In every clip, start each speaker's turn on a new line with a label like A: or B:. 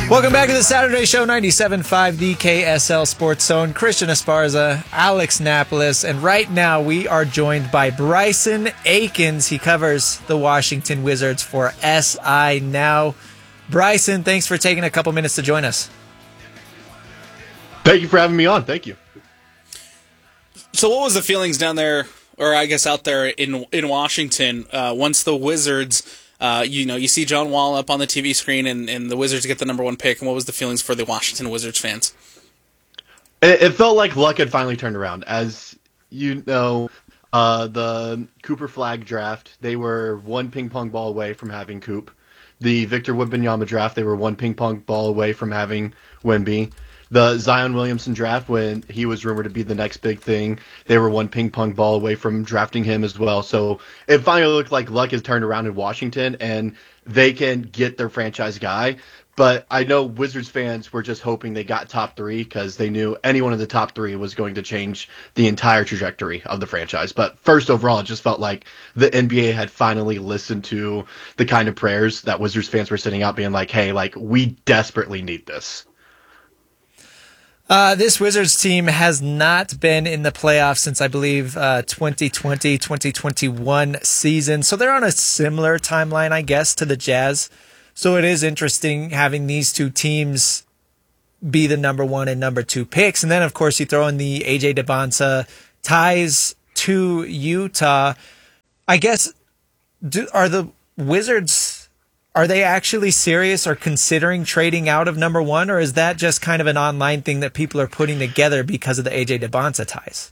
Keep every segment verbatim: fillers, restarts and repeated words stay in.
A: Welcome back to the Saturday Show, ninety-seven point five the K S L Sports Zone. Christian Esparza, Alex Napolis, and right now we are joined by Bryson Akins. He covers the Washington Wizards for S I Now. Bryson, thanks for taking a couple minutes to join us.
B: Thank you for having me on. Thank you.
C: So what was the feelings down there, or I guess out there in in Washington, uh, once the Wizards... Uh, you know, you see John Wall up on the T V screen, and, and the Wizards get the number one pick. And what was the feelings for the Washington Wizards fans?
B: It, it felt like luck had finally turned around. As you know, uh, the Cooper Flag draft, they were one ping pong ball away from having Coop. The Victor Wembanyama draft, they were one ping pong ball away from having Wemby. The Zion Williamson draft, when he was rumored to be the next big thing, they were one ping pong ball away from drafting him as well. So it finally looked like luck has turned around in Washington, and they can get their franchise guy. But I know Wizards fans were just hoping they got top three because they knew anyone in the top three was going to change the entire trajectory of the franchise. But first, overall, it just felt like the N B A had finally listened to the kind of prayers that Wizards fans were sending out, being like, hey, like, we desperately need this.
A: Uh, this Wizards team has not been in the playoffs since, I believe, uh, twenty twenty, twenty twenty-one season. So they're on a similar timeline, I guess, to the Jazz. So it is interesting having these two teams be the number one and number two picks. And then, of course, you throw in the A J Debonsa ties to Utah. I guess, do, are the Wizards... Are they actually serious or considering trading out of number one, or is that just kind of an online thing that people are putting together because of the A J Debonsa ties?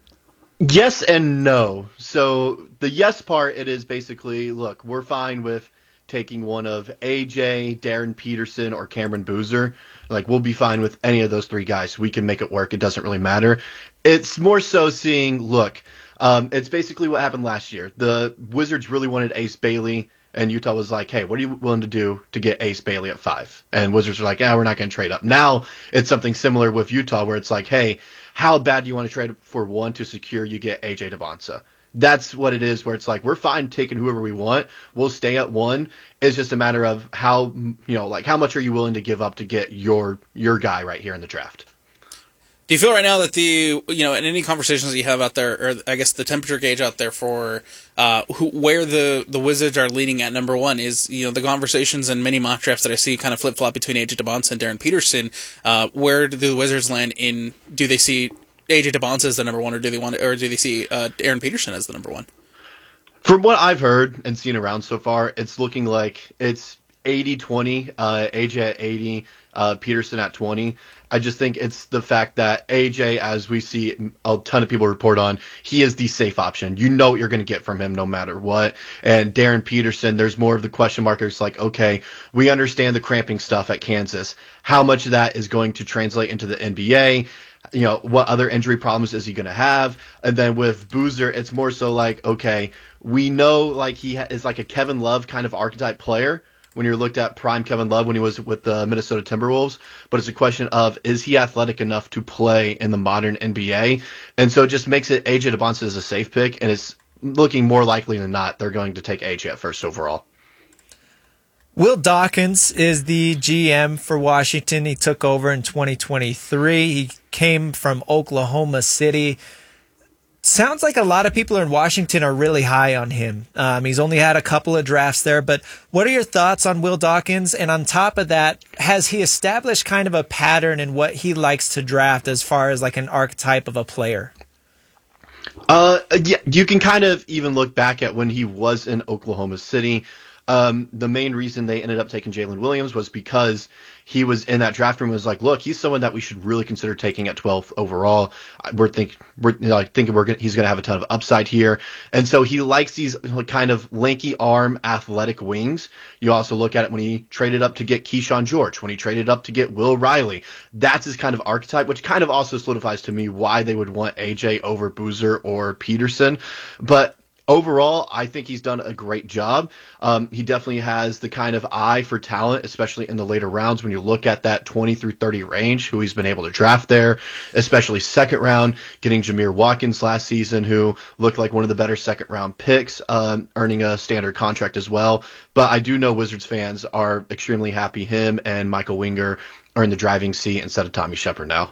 B: Yes and no. So the yes part, it is basically, look, we're fine with taking one of A J, Darren Peterson, or Cameron Boozer. Like, we'll be fine with any of those three guys. We can make it work. It doesn't really matter. It's more so seeing, look, um, it's basically what happened last year. The Wizards really wanted Ace Bailey, and Utah was like, hey, what are you willing to do to get Ace Bailey at five? And Wizards were like, yeah, we're not going to trade up. Now it's something similar with Utah where it's like, hey, how bad do you want to trade for one to secure you get A J Debonsa? That's what it is, where it's like, we're fine taking whoever we want. We'll stay at one. It's just a matter of how, you know, like, how much are you willing to give up to get your your guy right here in the draft?
C: Do you feel right now that the, you know, in any conversations that you have out there, or I guess the temperature gauge out there for uh, who, where the, the Wizards are leading at number one is, you know, the conversations and many mock drafts that I see kind of flip-flop between A J Debonsa and Darren Peterson. Uh, where do the Wizards land in, do they see A J Debonsa as the number one, or do they want, or do they see uh, Darren Peterson as the number one?
B: From what I've heard and seen around so far, it's looking like it's eighty twenty, uh, A J at eighty, uh, Peterson at twenty. I just think it's the fact that A J, as we see a ton of people report on, he is the safe option. You know what you're going to get from him no matter what. And Darren Peterson, there's more of the question mark. It's like, okay, we understand the cramping stuff at Kansas. How much of that is going to translate into the N B A? You know, what other injury problems is he going to have? And then with Boozer, it's more so like, okay, we know like he ha- is like a Kevin Love kind of archetype player when you're looked at prime Kevin Love when he was with the Minnesota Timberwolves, but it's a question of, is he athletic enough to play in the modern N B A? And so it just makes it A J Debonsa as a safe pick, and it's looking more likely than not they're going to take A J at first overall.
A: Will Dawkins is the G M for Washington. He took over in twenty twenty-three. He came from Oklahoma City. Sounds like a lot of people in Washington are really high on him. Um, he's only had a couple of drafts there, but what are your thoughts on Will Dawkins? And on top of that, has he established kind of a pattern in what he likes to draft as far as like an archetype of a player?
B: Uh, yeah, you can kind of even look back at when he was in Oklahoma City. Um, the main reason they ended up taking Jalen Williams was because he was in that draft room and was like, look, he's someone that we should really consider taking at twelfth overall. We're think we're you know, like thinking we're gonna, he's going to have a ton of upside here. And so he likes these kind of lanky arm athletic wings. You also look at it when he traded up to get Keyshawn George, when he traded up to get Will Riley. That's his kind of archetype, which kind of also solidifies to me why they would want A J over Boozer or Peterson. But overall, I think he's done a great job. Um, he definitely has the kind of eye for talent, especially in the later rounds when you look at that twenty through thirty range, who he's been able to draft there, especially second round, getting Jameer Watkins last season, who looked like one of the better second round picks, um, earning a standard contract as well. But I do know Wizards fans are extremely happy him and Michael Winger are in the driving seat instead of Tommy Shepard now.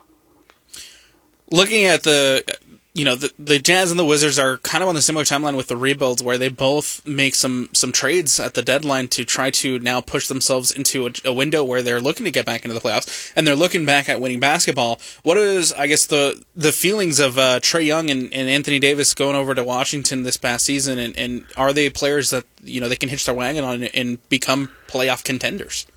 C: Looking at the, you know, the, the Jazz and the Wizards are kind of on the similar timeline with the rebuilds, where they both make some, some trades at the deadline to try to now push themselves into a, a window where they're looking to get back into the playoffs, and they're looking back at winning basketball. What is, I guess, the the feelings of uh, Trae Young and, and Anthony Davis going over to Washington this past season, and, and are they players that, you know, they can hitch their wagon on and become playoff contenders?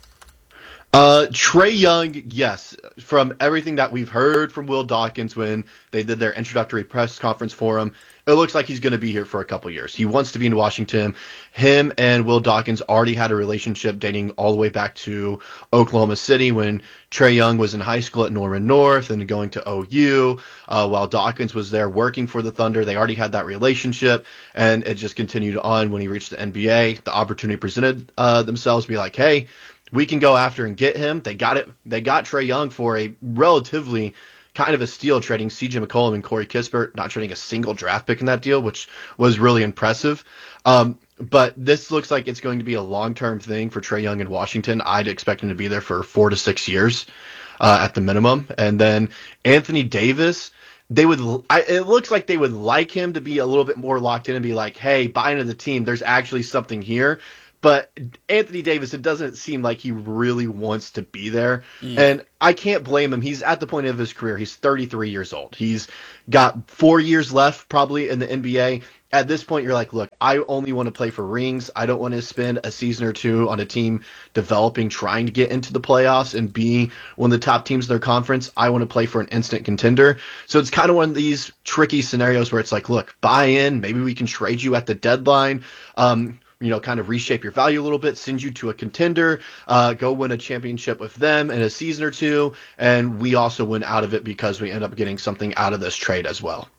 B: Uh, Trae Young, yes. From everything that we've heard from Will Dawkins when they did their introductory press conference for him, it looks like he's going to be here for a couple years. He wants to be in Washington. Him and Will Dawkins already had a relationship dating all the way back to Oklahoma City when Trae Young was in high school at Norman North and going to O U. Uh, while Dawkins was there working for the Thunder, they already had that relationship, and it just continued on when he reached the N B A. The opportunity presented uh, themselves to be like, hey, we can go after and get him. They got it. They got Trae Young for a relatively kind of a steal, trading C J McCollum and Corey Kispert, not trading a single draft pick in that deal, which was really impressive. Um, but this looks like it's going to be a long-term thing for Trae Young in Washington. I'd expect him to be there for four to six years uh, at the minimum. And then Anthony Davis, they would. I, it looks like they would like him to be a little bit more locked in and be like, hey, buy into the team. There's actually something here. But Anthony Davis, it doesn't seem like he really wants to be there. Mm. And I can't blame him. He's at the point of his career. He's thirty-three years old. He's got four years left probably in the N B A. At this point, you're like, look, I only want to play for rings. I don't want to spend a season or two on a team developing, trying to get into the playoffs and be one of the top teams in their conference. I want to play for an instant contender. So it's kind of one of these tricky scenarios where it's like, look, buy in. Maybe we can trade you at the deadline. Um, you know, kind of reshape your value a little bit, send you to a contender, uh, go win a championship with them in a season or two, and we also win out of it because we end up getting something out of this trade as well.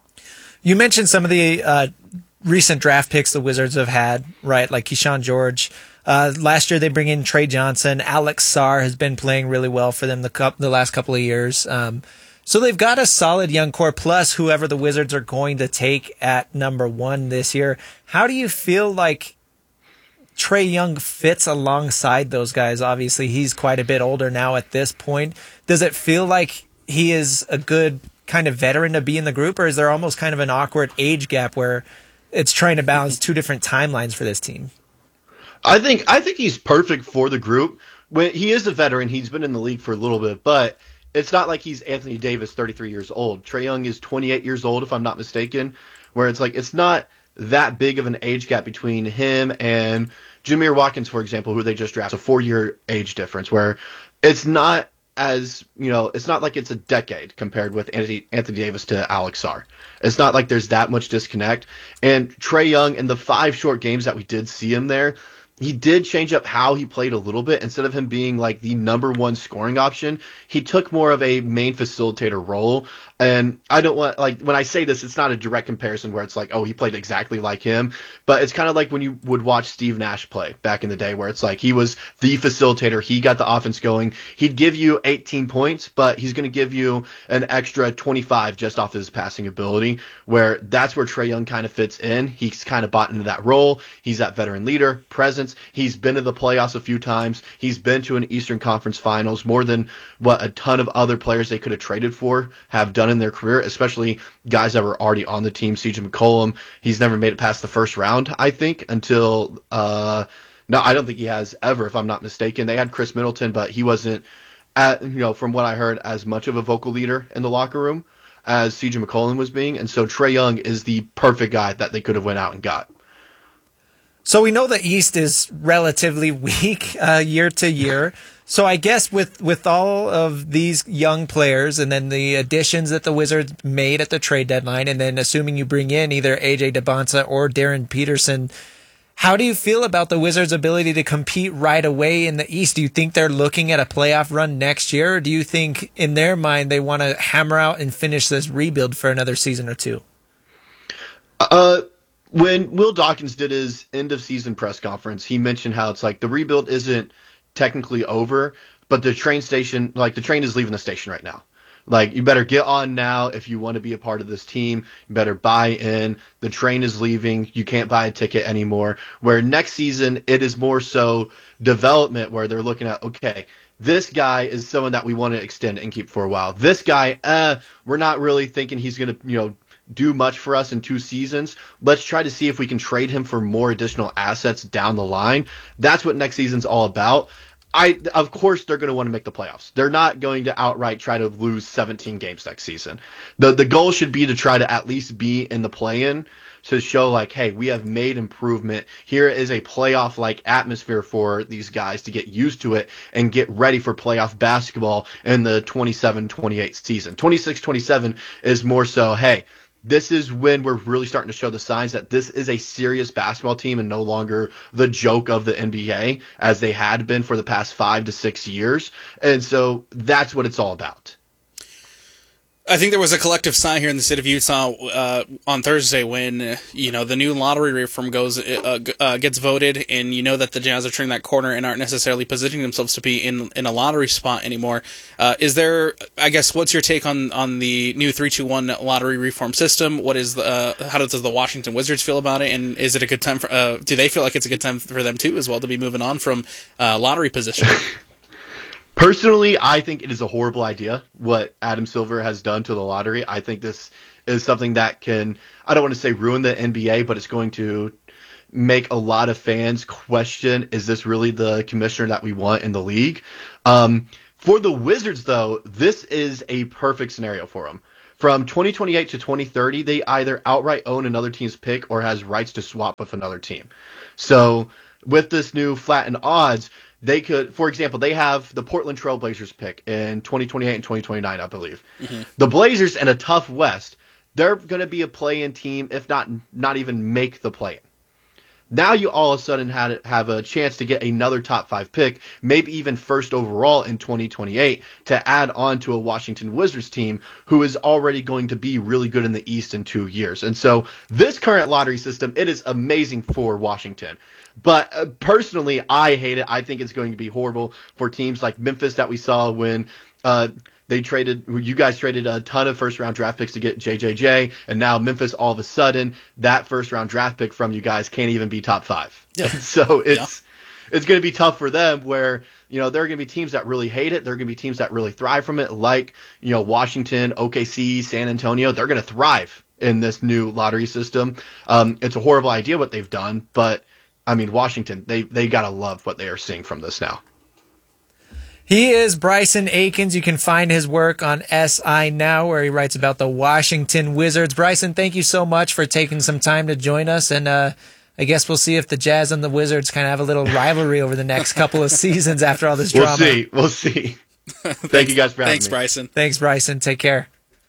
A: You mentioned some of the uh, recent draft picks the Wizards have had, right? Like Keyshawn George. Uh, last year they bring in Trey Johnson. Alex Sarr has been playing really well for them the, cup, the last couple of years. Um, so they've got a solid young core, plus whoever the Wizards are going to take at number one this year. How do you feel like Trae Young fits alongside those guys? Obviously, he's quite a bit older now at this point. Does it feel like he is a good kind of veteran to be in the group, or is there almost kind of an awkward age gap where it's trying to balance two different timelines for this team?
B: I think I think he's perfect for the group. When he is a veteran, he's been in the league for a little bit, but it's not like he's Anthony Davis, thirty-three years old. Trae Young is twenty-eight years old, if I'm not mistaken, where it's like it's not that big of an age gap between him and Jameer Watkins, for example, who they just drafted. It's a four-year age difference where it's not as, you know, it's not like it's a decade compared with Anthony, Anthony Davis to Alex Sarr. It's not like there's that much disconnect. And Trae Young, in the five short games that we did see him there, he did change up how he played a little bit. Instead of him being like the number one scoring option, he took more of a main facilitator role. And I don't want, like, when I say this, it's not a direct comparison where it's like, oh, he played exactly like him. But it's kind of like when you would watch Steve Nash play back in the day, where it's like he was the facilitator. He got the offense going. He'd give you eighteen points, but he's going to give you an extra twenty-five just off his passing ability, where that's where Trae Young kind of fits in. He's kind of bought into that role. He's that veteran leader, presence. He's been to the playoffs a few times. He's been to an Eastern Conference Finals, more than what a ton of other players they could have traded for have done in their career, especially guys that were already on the team. C J McCollum, he's never made it past the first round, I think, until uh no, I don't think he has ever, if I'm not mistaken. They had Chris Middleton, but he wasn't, at, you know, from what I heard, as much of a vocal leader in the locker room as C J McCollum was being. And so Trae Young is the perfect guy that they could have went out and got.
A: So we know the East is relatively weak uh, year to year. So I guess with, with all of these young players and then the additions that the Wizards made at the trade deadline, and then assuming you bring in either A J Debonsa or Darren Peterson, how do you feel about the Wizards' ability to compete right away in the East? Do you think they're looking at a playoff run next year, or do you think in their mind they want to hammer out and finish this rebuild for another season or two?
B: Uh, When Will Dawkins did his end of season press conference, he mentioned how it's like the rebuild isn't technically over, but the train station, like the train is leaving the station right now. Like, you better get on now if you want to be a part of this team. You better buy in. The train is leaving. You can't buy a ticket anymore. Where next season, it is more so development where they're looking at, okay, this guy is someone that we want to extend and keep for a while. This guy, uh, we're not really thinking he's going to, you know, do much for us in two seasons. Let's try to see if we can trade him for more additional assets down the line. That's what next season's all about. I, of course, they're going to want to make the playoffs. They're not going to outright try to lose seventeen games next season. The the goal should be to try to at least be in the play-in to show like, hey, we have made improvement. Here is a playoff-like atmosphere for these guys to get used to it and get ready for playoff basketball in the twenty-seven twenty-eight season. twenty-six twenty-seven is more so, hey, this is when we're really starting to show the signs that this is a serious basketball team and no longer the joke of the N B A as they had been for the past five to six years. And so that's what it's all about.
C: I think there was a collective sigh here in the state of Utah uh, on Thursday when uh, you know the new lottery reform goes uh, uh, gets voted, and you know that the Jazz are turning that corner and aren't necessarily positioning themselves to be in in a lottery spot anymore. Uh, is there? I guess what's your take on on the new three two one lottery reform system? What is the uh, how does the Washington Wizards feel about it? And is it a good time for? Uh, do they feel like it's a good time for them too as well to be moving on from uh, lottery positioning?
B: Personally, I think it is a horrible idea what Adam Silver has done to the lottery. I think this is something that can, I don't want to say ruin the N B A, but it's going to make a lot of fans question, is this really the commissioner that we want in the league? Um, for the Wizards, though, this is a perfect scenario for them. From twenty twenty-eight to twenty thirty, they either outright own another team's pick or has rights to swap with another team. So with this new flattened odds, they could, for example, they have the Portland Trail Blazers pick in twenty twenty-eight and twenty twenty-nine, I believe. Mm-hmm. The Blazers in a tough West, they're going to be a play-in team, if not not even make the play-in. Now you all of a sudden had, have a chance to get another top five pick, maybe even first overall in twenty twenty-eight, to add on to a Washington Wizards team who is already going to be really good in the East in two years. And so this current lottery system, it is amazing for Washington. But uh, personally, I hate it. I think it's going to be horrible for teams like Memphis that we saw when uh, they traded, you guys traded a ton of first round draft picks to get J J J. And now Memphis, all of a sudden, that first round draft pick from you guys can't even be top five. Yeah. So it's, yeah. it's going to be tough for them where, you know, there are going to be teams that really hate it. There are going to be teams that really thrive from it, like, you know, Washington, O K C, San Antonio. They're going to thrive in this new lottery system. Um, it's a horrible idea what they've done, but I mean, Washington, they, they got to love what they are seeing from this now.
A: He is Bryson Akins. You can find his work on S I Now, where he writes about the Washington Wizards. Bryson, thank you so much for taking some time to join us. And uh, I guess we'll see if the Jazz and the Wizards kind of have a little rivalry over the next couple of seasons after all this drama.
B: We'll see. We'll see. Thank you guys for having
C: Thanks,
B: me.
C: Bryson.
A: Thanks, Bryson. Take care.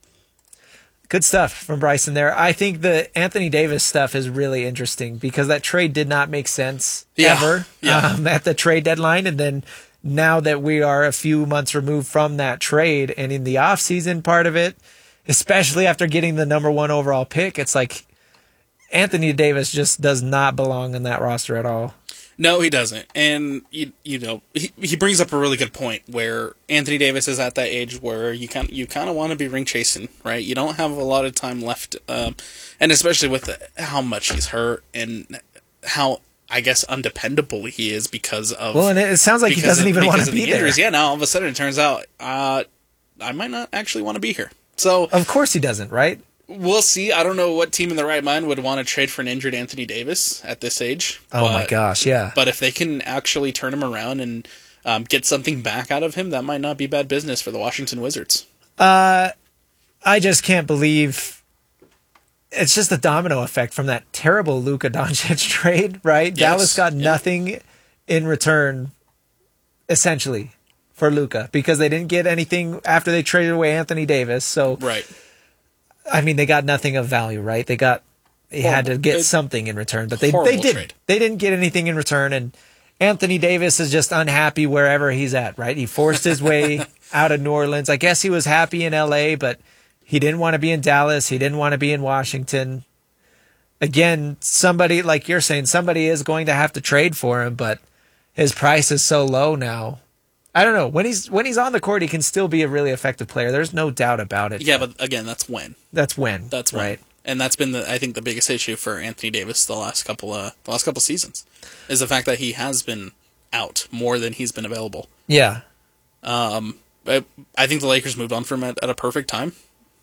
A: Good stuff from Bryson there. I think the Anthony Davis stuff is really interesting because that trade did not make sense
C: yeah.
A: ever
C: yeah.
A: Um, at the trade deadline. And then now that we are a few months removed from that trade and in the offseason part of it, especially after getting the number one overall pick, it's like Anthony Davis just does not belong in that roster at all.
C: No, he doesn't. And, you, you know, he, he brings up a really good point where Anthony Davis is at that age where you kind you kind of want to be ring chasing, right? You don't have a lot of time left. Um, and especially with the, how much he's hurt and how, I guess, undependable he is because of...
A: Well, and it sounds like he doesn't
C: of,
A: even want to be
C: the
A: there.
C: Yeah, now all of a sudden it turns out uh, I might not actually want to be here. So
A: of course he doesn't, right?
C: We'll see. I don't know what team in the right mind would want to trade for an injured Anthony Davis at this age.
A: Oh,
C: but,
A: my gosh, yeah.
C: But if they can actually turn him around and um, get something back out of him, that might not be bad business for the Washington Wizards.
A: Uh, I just can't believe it's just the domino effect from that terrible Luka Doncic trade, right?
C: Yes.
A: Dallas got
C: yeah.
A: nothing in return, essentially, for Luka because they didn't get anything after they traded away Anthony Davis. So,
C: right.
A: I mean, they got nothing of value, right? They got they horrible. had to get it, something in return, but they they didn't. Trade. They didn't get anything in return, and Anthony Davis is just unhappy wherever he's at, right? He forced his way out of New Orleans. I guess he was happy in L A, but he didn't want to be in Dallas. He didn't want to be in Washington. again, somebody, like you're saying, somebody is going to have to trade for him, but his price is so low now. I don't know. When he's when he's on the court, he can still be a really effective player. There's no doubt about it.
C: Yeah, but again, that's when.
A: That's when.
C: That's when.
A: Right.
C: And that's been the I think the biggest issue for Anthony Davis the last couple uh the last couple seasons is the fact that he has been out more than he's been available.
A: Yeah.
C: Um, I, I think the Lakers moved on from it at a perfect time,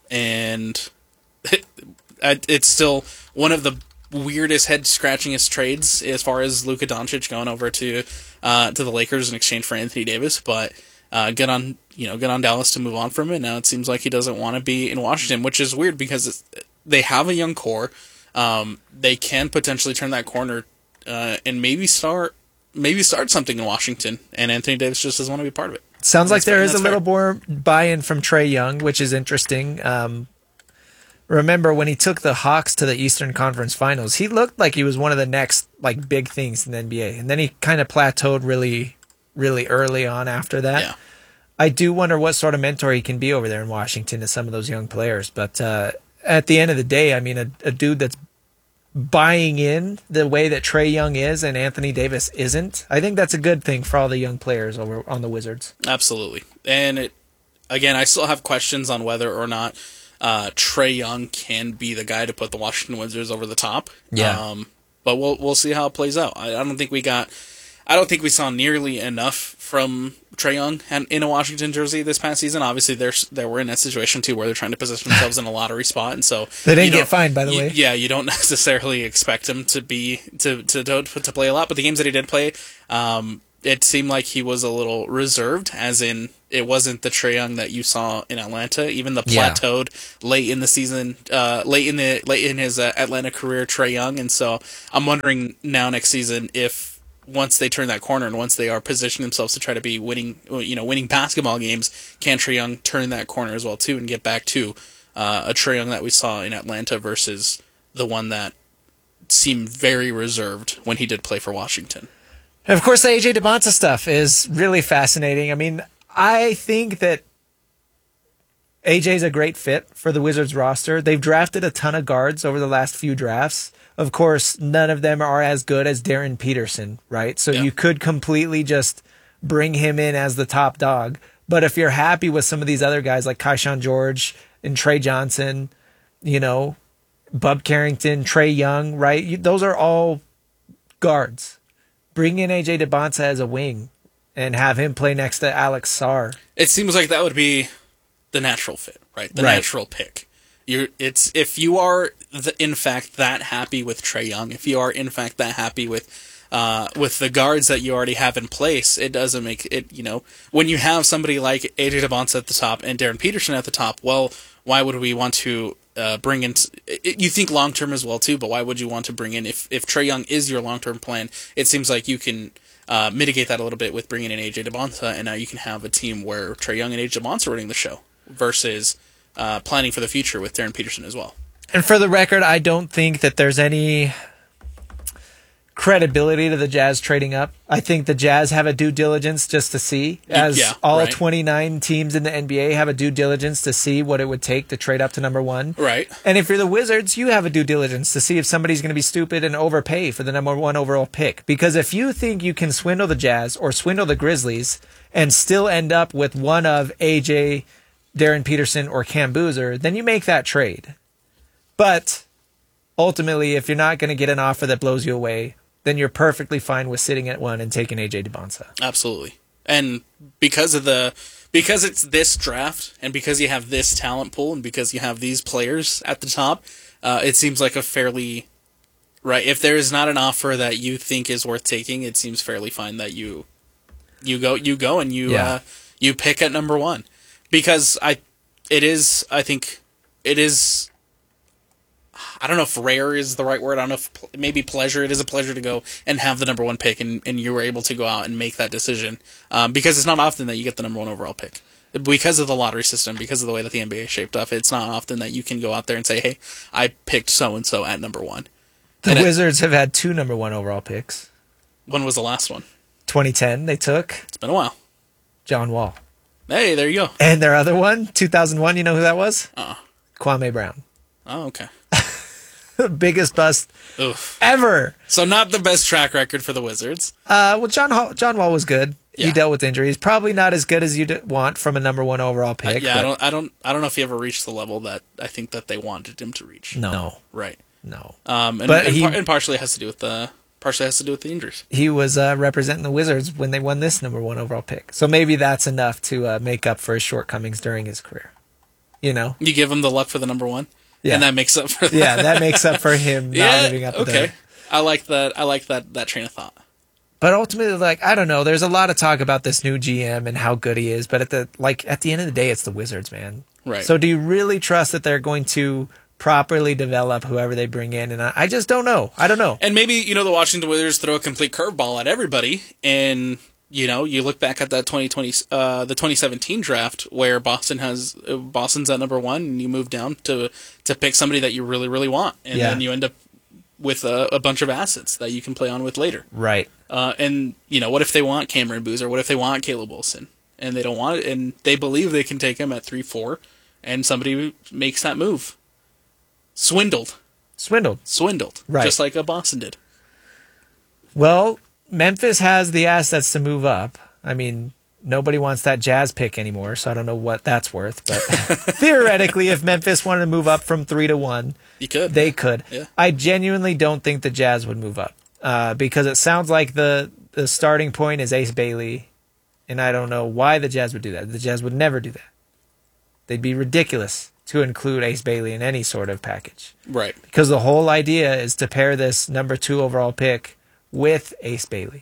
C: and it, it's still one of the weirdest, head scratchingest trades as far as Luka Doncic going over to uh, to the Lakers in exchange for Anthony Davis. But uh, good on you know good on Dallas to move on from it. Now it seems like he doesn't want to be in Washington, which is weird because it's, they have a young core. Um, they can potentially turn that corner uh, and maybe start maybe start something in Washington. And Anthony Davis just doesn't want to be part of it.
A: Sounds like there
C: fair,
A: is a little
C: fair.
A: more buy-in from Trae Young, which is interesting. Um, remember when he took the Hawks to the Eastern Conference Finals, he looked like he was one of the next like big things in the N B A, and then he kind of plateaued really, really early on after that.
C: Yeah.
A: I do wonder what sort of mentor he can be over there in Washington to some of those young players. But uh, at the end of the day, I mean, a, a dude that's buying in the way that Trae Young is and Anthony Davis isn't, I think that's a good thing for all the young players over on the Wizards.
C: Absolutely. And it, again, I still have questions on whether or not uh, Trae Young can be the guy to put the Washington Wizards over the top.
A: Yeah.
C: Um, but we'll we'll see how it plays out. I, I don't think we got, I don't think we saw nearly enough from Trae Young and in a Washington jersey this past season. Obviously, they're they were in that situation too, where they're trying to position themselves in a lottery spot, and so
A: They didn't
C: you
A: get
C: don't-
A: fined, by the
C: you-
A: way.
C: Yeah, you don't necessarily expect him to be to to to, to play a lot, but the games that he did play, um, it seemed like he was a little reserved, as in it wasn't the Trae Young that you saw in Atlanta. Even the
A: Yeah.
C: plateaued late in the season, uh, late in the late in his uh, Atlanta career, Trae Young, and so I'm wondering now next season if once they turn that corner and once they are positioning themselves to try to be winning, you know, winning basketball games, can Trae Young turn that corner as well too and get back to uh, a Trae Young that we saw in Atlanta versus the one that seemed very reserved when he did play for Washington.
A: And of course, the A J DeBonta stuff is really fascinating. I mean, I think that A J's a great fit for the Wizards roster. They've drafted a ton of guards over the last few drafts. Of course, none of them are as good as Darren Peterson, right? So
C: Yeah.
A: you could completely just bring him in as the top dog. But if you're happy with some of these other guys like Kaishan George and Trey Johnson, you know, Bub Carrington, Trae Young, right? You, those are all guards. Bring in A J DeBonta as a wing and have him play next to Alex Sarr.
C: It seems like that would be the natural fit, right? The
A: Right.
C: natural pick. You're, it's if you are the, in fact that happy with Trae Young, if you are in fact that happy with uh, with the guards that you already have in place, it doesn't make it. You know, when you have somebody like A J DeBonta at the top and Darren Peterson at the top, well, why would we want to uh, bring in? It, you think long term as well too, but why would you want to bring in if if Trae Young is your long term plan? It seems like you can uh, mitigate that a little bit with bringing in A J DeBonta, and now you can have a team where Trae Young and A J DeBonta are running the show versus uh, planning for the future with Darren Peterson as well.
A: And for the record, I don't think that there's any credibility to the Jazz trading up. I think the Jazz have a due diligence just to see, as
C: Yeah,
A: all
C: right.
A: twenty-nine teams in the N B A have a due diligence to see what it would take to trade up to number one.
C: Right.
A: And if you're the Wizards, you have a due diligence to see if somebody's going to be stupid and overpay for the number one overall pick. Because if you think you can swindle the Jazz or swindle the Grizzlies and still end up with one of A J, Darren Peterson, or Cam Boozer, then you make that trade. But ultimately, if you're not going to get an offer that blows you away, then you're perfectly fine with sitting at one and taking A J DeBonta.
C: Absolutely. And because of the because it's this draft and because you have this talent pool and because you have these players at the top, uh, it seems like a fairly right. If there is not an offer that you think is worth taking, it seems fairly fine that you you go you go and you
A: Yeah.
C: uh, you pick at number one, because I it is I think it is. I don't know if rare is the right word. I don't know if pl- maybe pleasure. It is a pleasure to go and have the number one pick, and, and you were able to go out and make that decision, um, because it's not often that you get the number one overall pick. Because of the lottery system, because of the way that the N B A is shaped up, it's not often that you can go out there and say, hey, I picked so-and-so at number one.
A: The
C: And it-
A: Wizards have had two number one overall picks.
C: When was the last one?
A: twenty ten, they took
C: It's been a while.
A: John Wall.
C: Hey, there you go.
A: And their other one, two thousand one, you know who that was?
C: Uh,
A: Kwame Brown.
C: oh, okay.
A: biggest bust
C: Oof.
A: ever.
C: So not the best track record for the Wizards.
A: Uh, well, John Hall, John Wall was good.
C: Yeah.
A: He dealt with injuries. Probably not as good as you'd want from a number one overall pick.
C: Uh, yeah,
A: but
C: I don't, I don't, I don't know if he ever reached the level that I think that they wanted him to reach.
A: No,
C: Right.
A: no.
C: Um, and,
A: But
C: and,
A: he-
C: par- and partially has to do with the partially has to do with the injuries.
A: He was uh, representing the Wizards when they won this number one overall pick. So maybe that's enough to uh, make up for his shortcomings during his career. You know?
C: You give him the luck for the number one,
A: Yeah.
C: and that makes up for that.
A: Yeah, that makes up for him not
C: yeah.
A: living up to
C: Okay.
A: that.
C: I like that. I like that. That train of thought.
A: But ultimately, like, I don't know. There's a lot of talk about this new G M and how good he is. But at the like at the end of the day, it's the Wizards, man.
C: Right.
A: So do you really trust that they're going to properly develop whoever they bring in? And I, I just don't know. I don't know.
C: And maybe, you know, the Washington Wizards throw a complete curveball at everybody, and you know, you look back at that twenty twenty, uh, the twenty seventeen draft where Boston has uh, Boston's at number one, and you move down to to pick somebody that you really really want, and
A: Yeah.
C: then you end up with a, a bunch of assets that you can play on with later.
A: Right.
C: Uh, and you know, what if they want Cameron Boozer? What if they want Caleb Wilson, and they don't want it, and they believe they can take him at three four, and somebody makes that move? Swindled,
A: Swindled.
C: swindled,
A: Right.
C: just like a Boston did.
A: Well, Memphis has the assets to move up. I mean, nobody wants that Jazz pick anymore, so I don't know what that's worth. But theoretically, if Memphis wanted to move up from three to one,
C: You could.
A: they could.
C: Yeah.
A: I genuinely don't think the Jazz would move up uh, because it sounds like the the starting point is Ace Bailey, and I don't know why the Jazz would do that. The Jazz would never do that. They'd be ridiculous to include Ace Bailey in any sort of package
C: Right.
A: because the whole idea is to pair this number two overall pick with Ace Bailey.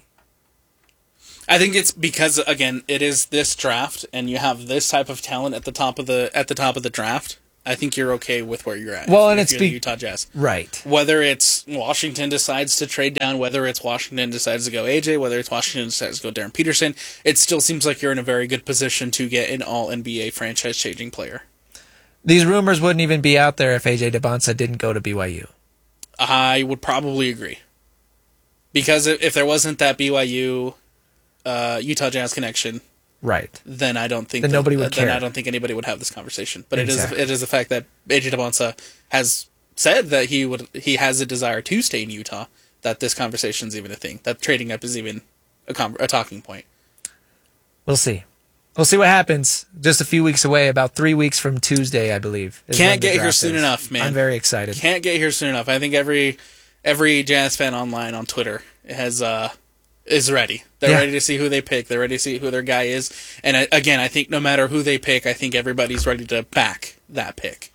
C: I think it's because again, it is this draft, and you have this type of talent at the top of the at the top of the draft. I think you're okay with where you're at.
A: Well,
C: if-
A: and
C: if
A: it's
C: you're the
A: be-
C: Utah Jazz.
A: Right.
C: Whether it's Washington decides to trade down, whether it's Washington decides to go A J, whether it's Washington decides to go Darren Peterson, it still seems like you're in a very good position to get an all N B A franchise-changing player.
A: These rumors wouldn't even be out there if A J DeBonsa didn't go to B Y U.
C: I would probably agree. Because if if there wasn't that B Y U uh, Utah Jazz connection,
A: Right.
C: then I don't think
A: Then
C: that-
A: nobody would
C: then
A: care.
C: I don't think anybody would have this conversation. But
A: Exactly.
C: it is it is the fact that A J DeBonsa has said that he would he has a desire to stay in Utah, that this conversation is even a thing. That trading up is even a, com- a talking point.
A: We'll see. We'll see what happens. Just a few weeks away, about three weeks from Tuesday, I believe. is
C: Can't
A: when the
C: get here
A: draft
C: soon
A: is.
C: enough, man.
A: I'm very excited.
C: Can't get here soon enough. I think every every Jazz fan online on Twitter has uh is ready. They're
A: Yeah.
C: ready to see who they pick. They're ready to see who their guy is. And I, again, I think no matter who they pick, I think everybody's ready to back that pick.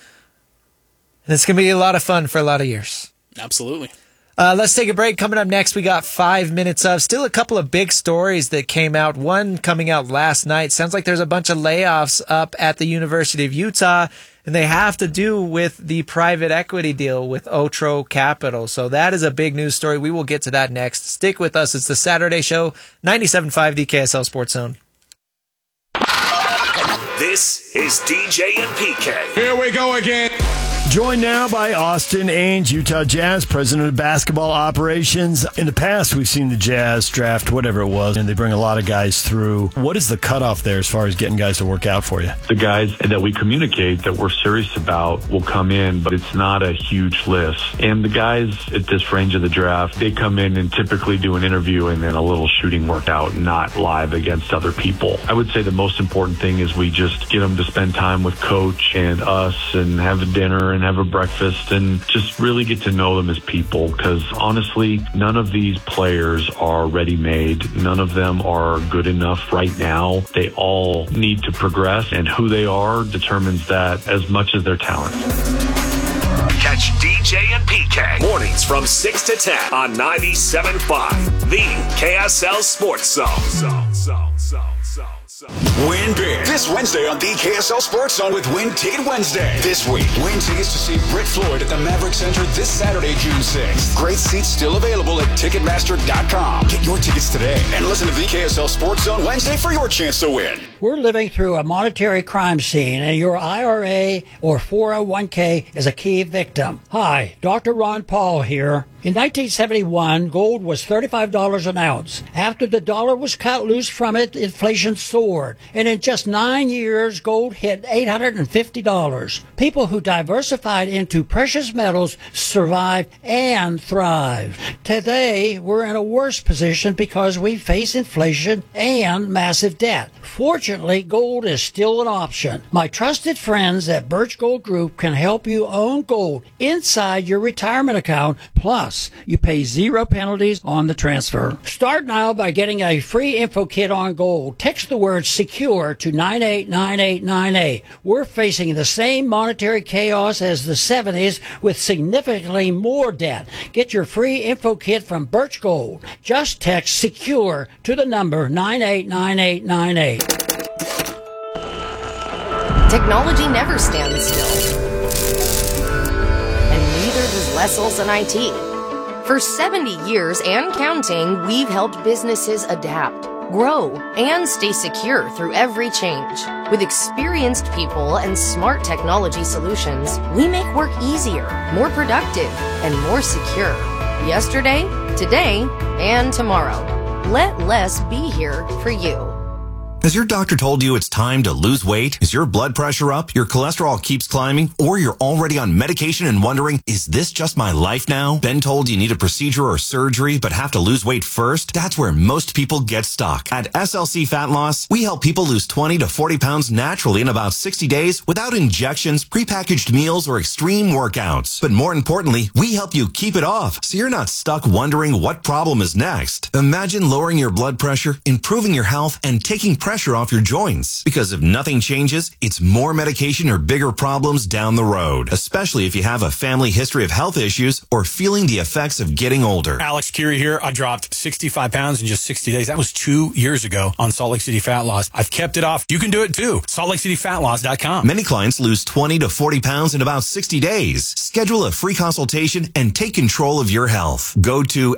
A: And it's going to be a lot of fun for a lot of years.
C: Absolutely.
A: Uh, let's take a break. Coming up next, we got five minutes of still a couple of big stories that came out. One coming out last night. Sounds like there's a bunch of layoffs up at the University of Utah, and they have to do with the private equity deal with Otro Capital. So that is a big news story. We will get to that next. Stick with us. It's the Saturday Show, ninety-seven point five D K S L Sports Zone.
D: This is D J and P K.
E: Here we go again.
F: Joined now by Austin Ainge, Utah Jazz, president of basketball operations. In the past, we've seen the Jazz draft whatever it was, and they bring a lot of guys through. What is the cutoff there as far as getting guys to work out for you?
G: The guys that we communicate that we're serious about will come in, but it's not a huge list. And the guys at this range of the draft, they come in and typically do an interview and then a little shooting workout, not live against other people. I would say the most important thing is we just get them to spend time with coach and us and have a dinner and have a breakfast and just really get to know them as people, because honestly, none of these players are ready-made. None of them are good enough right now. They all need to progress, and who they are determines that as much as their talent.
D: Catch D J and P K mornings from six to ten on ninety-seven point five, the K S L Sports Zone. Zone, zone, zone, zone, zone.
H: Win big this Wednesday on the K S L Sports Zone with Win Ticket Wednesday. This week, win tickets to see Britt Floyd at the Maverick Center this Saturday, June sixth. Great seats still available at Ticketmaster dot com. Get your tickets today and listen to the K S L Sports Zone Wednesday for your chance to win.
E: We're living through a monetary crime scene, and your I R A or four oh one k is a key victim. Hi, Doctor Ron Paul here. In nineteen seventy-one, gold was thirty-five dollars an ounce. After the dollar was cut loose from it, inflation soared. And in just nine years, gold hit eight hundred fifty dollars. People who diversified into precious metals survived and thrived. Today, we're in a worse position because we face inflation and massive debt. Fortunately, gold is still an option. My trusted friends at Birch Gold Group can help you own gold inside your retirement account. Plus, you pay zero penalties on the transfer. Start now by getting a free info kit on gold. Text the word SECURE to nine eight nine eight nine eight. We're facing the same monetary chaos as the seventies with significantly more debt. Get your free info kit from Birch Gold. Just text SECURE to the number nine eight nine eight nine eight.
I: Technology never stands still. And neither does Les Olson I T. For seventy years and counting, we've helped businesses adapt, grow, and stay secure through every change. With experienced people and smart technology solutions, we make work easier, more productive, and more secure. Yesterday, today, and tomorrow. Let Les be here for you.
J: Has your doctor told you it's time to lose weight? Is your blood pressure up? Your cholesterol keeps climbing? Or you're already on medication and wondering, is this just my life now? Been told you need a procedure or surgery but have to lose weight first? That's where most people get stuck. At S L C Fat Loss, we help people lose twenty to forty pounds naturally in about sixty days without injections, prepackaged meals, or extreme workouts. But more importantly, we help you keep it off so you're not stuck wondering what problem is next. Imagine lowering your blood pressure, improving your health, and taking pressure off your joints. Because if nothing changes, it's more medication or bigger problems down the road, especially if you have a family history of health issues or feeling the effects of getting older.
K: Alex Curie here. I dropped sixty-five pounds in just sixty days. That was two years ago on Salt Lake City Fat Loss. I've kept it off. You can do it too. Salt Lake City Fat Loss dot com.
J: Many clients lose twenty to forty pounds in about sixty days. Schedule a free consultation and take control of your health. Go to